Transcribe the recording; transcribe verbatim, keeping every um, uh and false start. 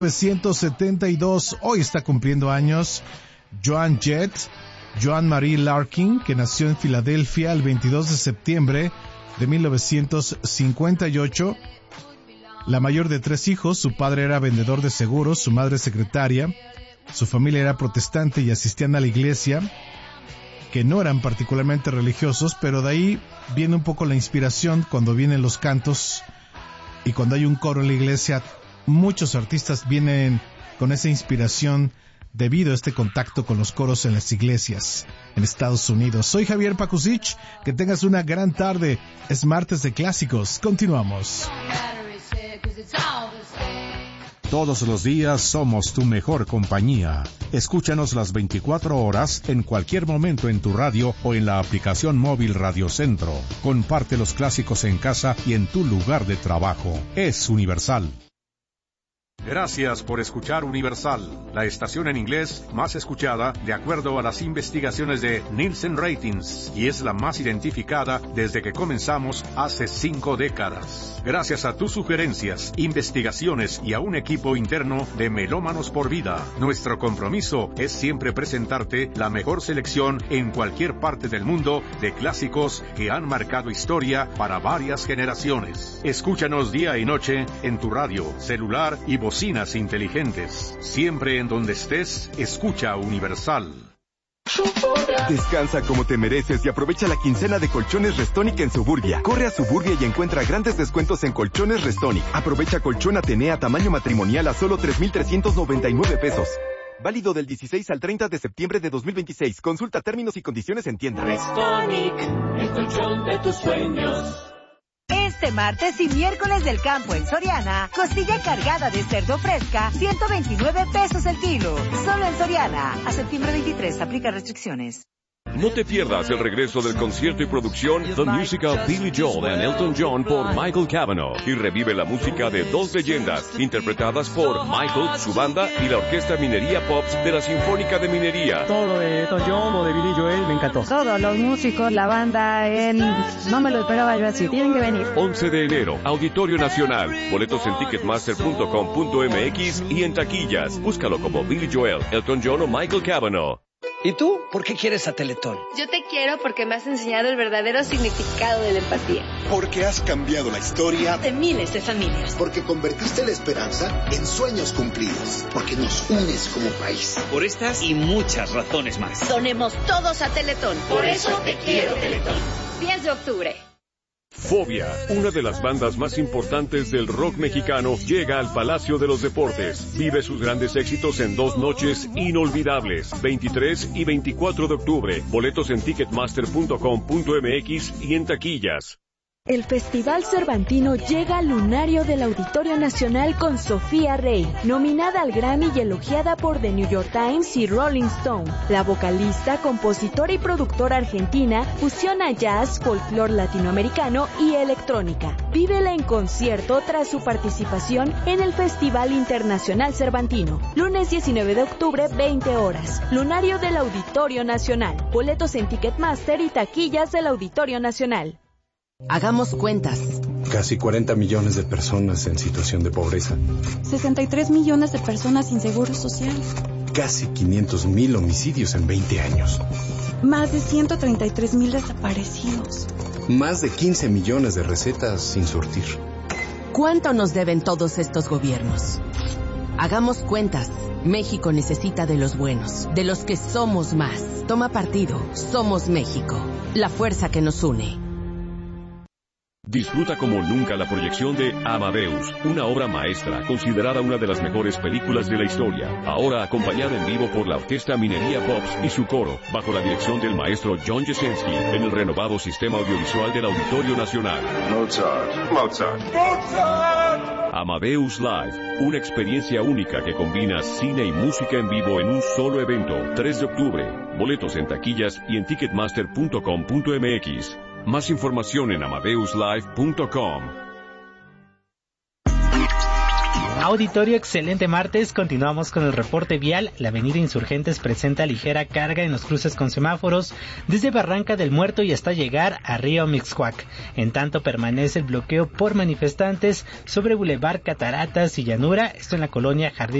mil novecientos setenta y dos, hoy está cumpliendo años Joan Jett, Joan Marie Larkin, que nació en Filadelfia el veintidós de septiembre de mil novecientos cincuenta y ocho. La mayor de tres hijos, su padre era vendedor de seguros, su madre secretaria, su familia era protestante y asistían a la iglesia, que no eran particularmente religiosos, pero de ahí viene un poco la inspiración cuando vienen los cantos y cuando hay un coro en la iglesia. Muchos artistas vienen con esa inspiración debido a este contacto con los coros en las iglesias en Estados Unidos. Soy Javier Pakusich, que tengas una gran tarde. Es martes de clásicos. Continuamos. Todos los días somos tu mejor compañía. Escúchanos las veinticuatro horas, en cualquier momento en tu radio o en la aplicación móvil Radio Centro. Comparte los clásicos en casa y en tu lugar de trabajo. Es Universal. Gracias por escuchar Universal, la estación en inglés más escuchada de acuerdo a las investigaciones de Nielsen Ratings, y es la más identificada desde que comenzamos hace cinco décadas. Gracias a tus sugerencias, investigaciones y a un equipo interno de Melómanos por Vida, nuestro compromiso es siempre presentarte la mejor selección en cualquier parte del mundo de clásicos que han marcado historia para varias generaciones. Escúchanos día y noche en tu radio, celular y bocinas inteligentes. Siempre en donde estés, escucha Universal. Descansa como te mereces y aprovecha la quincena de Colchones Restonic en Suburbia. Corre a Suburbia y encuentra grandes descuentos en Colchones Restonic. Aprovecha colchón Atenea tamaño matrimonial a solo tres mil trescientos noventa y nueve pesos. Válido del dieciséis al treinta de septiembre de dos mil veintiséis. Consulta términos y condiciones en tienda. Restonic, el colchón de tus sueños. Este martes y miércoles del campo en Soriana, costilla cargada de cerdo fresca, ciento veintinueve pesos el kilo. Solo en Soriana. A septiembre veintitrés, aplica restricciones. No te pierdas el regreso del concierto y producción The Musical Billy Joel and Elton John por Michael Cavanaugh, y revive la música de dos leyendas interpretadas por Michael, su banda y la Orquesta Minería Pops de la Sinfónica de Minería. Todo lo de Elton John o de Billy Joel me encantó. Todos los músicos, la banda, en... no me lo esperaba yo así. Tienen que venir. once de enero, Auditorio Nacional. Boletos en ticketmaster punto com punto m x y en taquillas. Búscalo como Billy Joel, Elton John o Michael Cavanaugh. ¿Y tú? ¿Por qué quieres a Teletón? Yo te quiero porque me has enseñado el verdadero significado de la empatía. Porque has cambiado la historia de miles de familias. Porque convertiste la esperanza en sueños cumplidos. Porque nos unes como país. Por estas y muchas razones más. Donemos todos a Teletón. Por eso te quiero, Teletón. diez de octubre. Fobia, una de las bandas más importantes del rock mexicano, llega al Palacio de los Deportes. Vive sus grandes éxitos en dos noches inolvidables, veintitrés y veinticuatro de octubre. Boletos en ticketmaster punto com punto m x y en taquillas. El Festival Cervantino llega al lunario del Auditorio Nacional con Sofía Rey, nominada al Grammy y elogiada por The New York Times y Rolling Stone. La vocalista, compositora y productora argentina fusiona jazz, folclore latinoamericano y electrónica. Vívela en concierto tras su participación en el Festival Internacional Cervantino. Lunes diecinueve de octubre, veinte horas. Lunario del Auditorio Nacional. Boletos en Ticketmaster y taquillas del Auditorio Nacional. Hagamos cuentas. Casi cuarenta millones de personas en situación de pobreza. sesenta y tres millones de personas sin seguro social. Casi quinientos mil homicidios en veinte años. Más de ciento treinta y tres mil desaparecidos. Más de quince millones de recetas sin surtir. ¿Cuánto nos deben todos estos gobiernos? Hagamos cuentas. México necesita de los buenos, de los que somos más. Toma partido. Somos México. La fuerza que nos une. Disfruta como nunca la proyección de Amadeus, una obra maestra, considerada una de las mejores películas de la historia. Ahora acompañada en vivo por la Orquesta Minería Pops y su coro, bajo la dirección del maestro John Jasinski, en el renovado sistema audiovisual del Auditorio Nacional. Mozart, Mozart, Mozart. Amadeus Live, una experiencia única que combina cine y música en vivo en un solo evento. tres de octubre. Boletos en taquillas y en ticketmaster punto com punto m x. Más información en amadeus live punto com. Auditorio, excelente martes. Continuamos con el reporte vial. La avenida Insurgentes presenta ligera carga en los cruces con semáforos desde Barranca del Muerto y hasta llegar a Río Mixcoac. En tanto, permanece el bloqueo por manifestantes sobre Boulevard Cataratas y Llanura, esto en la colonia Jardín